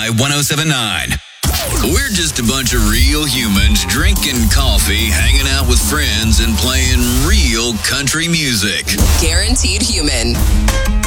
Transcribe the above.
Vibe 107.9. We're just a bunch of real humans drinking coffee, hanging out with friends, and playing real country music. Guaranteed Human.